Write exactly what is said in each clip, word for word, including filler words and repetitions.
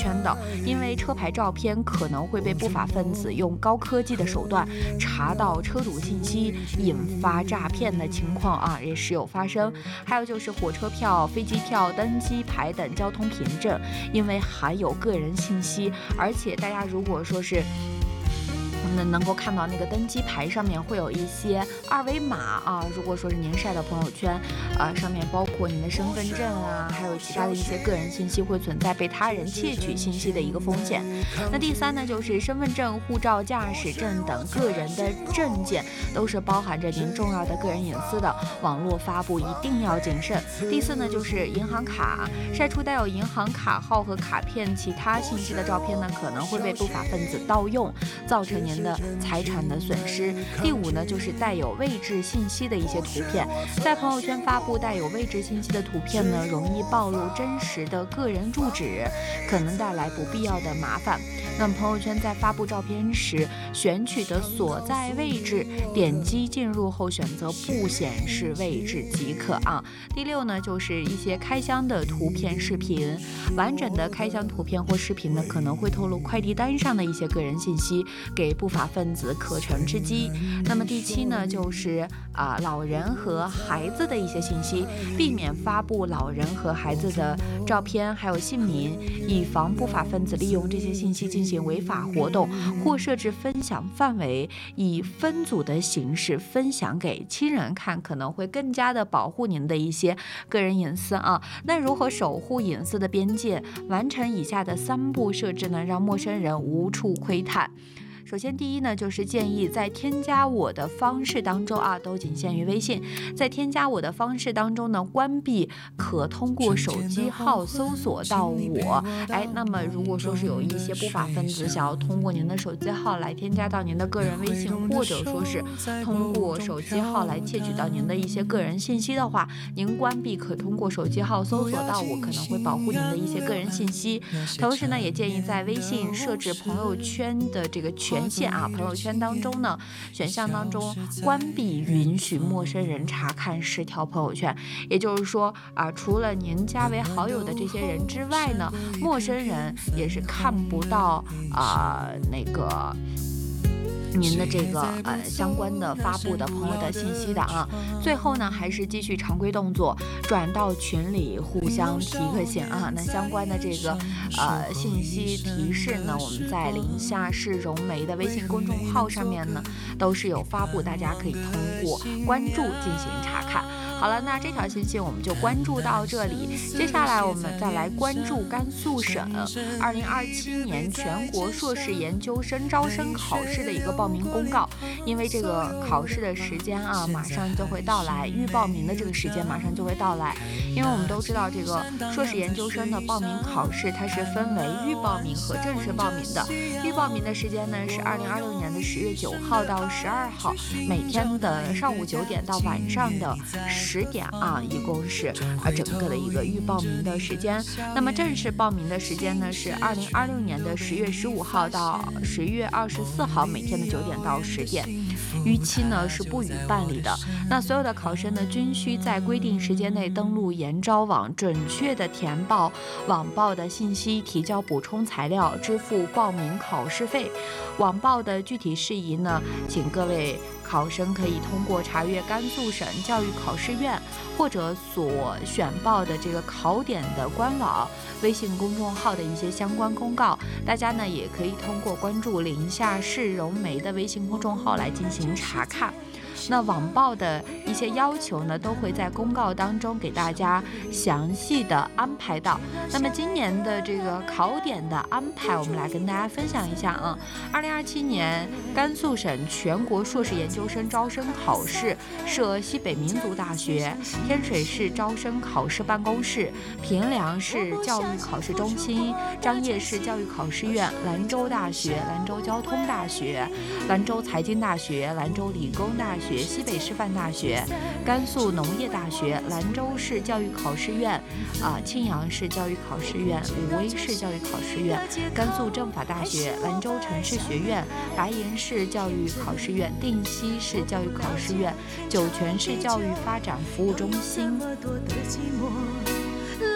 圈的，因为车牌照片可能会被不法分子用高科技的手段查到车主信息，引发诈骗的情况啊，也时有发生。还有就是火车票、飞机票、登机牌等交通凭证，因为含有个人信息，而且大家如果说是能能够看到那个登机牌上面会有一些二维码啊，如果说是您晒的朋友圈，呃，上面包括您的身份证啊，还有其他的一些个人信息，会存在被他人窃取信息的一个风险。那第三呢，就是身份证、护照、驾驶证等个人的证件都是包含着您重要的个人隐私的，网络发布一定要谨慎。第四呢，就是银行卡，晒出带有银行卡号和卡片其他信息的照片呢，可能会被不法分子盗用，造成您的财产的损失。第五呢，就是带有位置信息的一些图片，在朋友圈发布带有位置信息的图片呢，容易暴露真实的个人住址，可能带来不必要的麻烦。那么朋友圈在发布照片时，选取的所在位置，点击进入后选择不显示位置即可啊。第六呢，就是一些开箱的图片、视频，完整的开箱图片或视频呢，可能会透露快递单上的一些个人信息，给不法分子可乘之机。那么第七呢，就是啊、呃、老人和孩子的一些信息，避免发布老人和孩子的照片还有姓名，以防不法分子利用这些信息进行违法活动，或设置分享范围，以分组的形式分享给亲人看，可能会更加的保护您的一些个人隐私啊。那如何守护隐私的边界？完成以下的三步设置呢，让陌生人无处窥探。首先第一呢，就是建议在添加我的方式当中啊，都仅限于微信，在添加我的方式当中呢，关闭可通过手机号搜索到我。哎，那么如果说是有一些不法分子想要通过您的手机号来添加到您的个人微信，或者说是通过手机号来窃取到您的一些个人信息的话，您关闭可通过手机号搜索到我，可能会保护您的一些个人信息。同时呢，也建议在微信设置朋友圈的这个权权限啊，朋友圈当中呢，选项当中关闭允许陌生人查看十条朋友圈，也就是说啊，除了您加为好友的这些人之外呢，陌生人也是看不到啊那个您的这个呃相关的发布的朋友的信息的啊。最后呢，还是继续常规动作，转到群里互相提个醒啊。那相关的这个呃信息提示呢，我们在宁夏市融媒的微信公众号上面呢都是有发布，大家可以通过关注进行查看。好了，那这条信息我们就关注到这里。接下来我们再来关注甘肃省二零二七年全国硕士研究生招生考试的一个报名公告。因为这个考试的时间啊，马上就会到来，预报名的这个时间马上就会到来。因为我们都知道，这个硕士研究生的报名考试，它是分为预报名和正式报名的。预报名的时间呢是二零二六年的十月九号到十二号，每天的上午九点到晚上的十点啊，一共是啊整个的一个预报名的时间。那么正式报名的时间呢是二零二六年的十月十五号到十月二十四号，每天的九点到十点。逾期呢是不予办理的。那所有的考生呢均需在规定时间内登录研招网，准确的填报网报的信息，提交补充材料，支付报名考试费。网报的具体事宜呢，请各位考生可以通过查阅甘肃省教育考试院或者所选报的这个考点的官网、微信公众号的一些相关公告。大家呢也可以通过关注宁夏市融媒的微信公众号来进行查看。那网报的一些要求呢，都会在公告当中给大家详细的安排到。那么今年的这个考点的安排，我们来跟大家分享一下啊。二零二七年甘肃省全国硕士研究生招生考试设西北民族大学、天水市招生考试办公室、平凉市教育考试中心、张掖市教育考试院、兰州大学、兰州交通大学、兰州财经大学、兰州理工大学、西北师范大学、甘肃农业大学、兰州市教育考试院、啊、庆阳市教育考试院、武威市教育考试院、甘肃政法大学、兰州城市学院、白银市教育考试院、定西市教育考试院、酒泉市教育发展服务中心。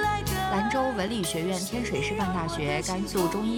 兰州文理学院、天水师范大学、甘肃中医